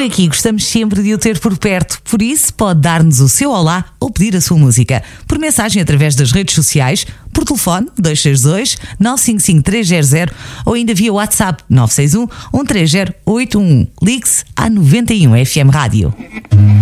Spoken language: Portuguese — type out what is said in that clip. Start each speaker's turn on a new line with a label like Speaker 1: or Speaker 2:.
Speaker 1: aqui gostamos sempre de o ter por perto, por isso pode dar-nos o seu olá ou pedir a sua música, por mensagem através das redes sociais, por telefone 262 955 300 ou ainda via WhatsApp 961 130 811. Ligue-se à 91 FM Rádio.